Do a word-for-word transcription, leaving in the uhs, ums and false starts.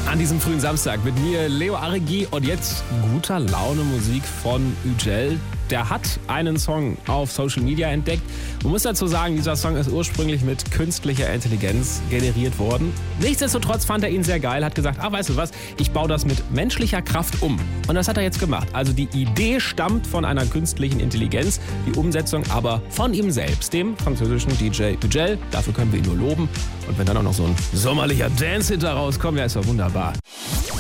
An diesem frühen Samstag mit mir Leo Arigi und jetzt guter Laune Musik von Yücel. Der hat einen Song auf Social Media entdeckt. Man muss dazu sagen, dieser Song ist ursprünglich mit künstlicher Intelligenz generiert worden. Nichtsdestotrotz fand er ihn sehr geil, hat gesagt, ah, weißt du was, ich baue das mit menschlicher Kraft um. Und das hat er jetzt gemacht. Also die Idee stammt von einer künstlichen Intelligenz, die Umsetzung aber von ihm selbst, dem französischen D J Yücel. Dafür können wir ihn nur loben. Und wenn dann auch noch so ein sommerlicher Dance-Hit da rauskommt, ja, ist doch wunderbar.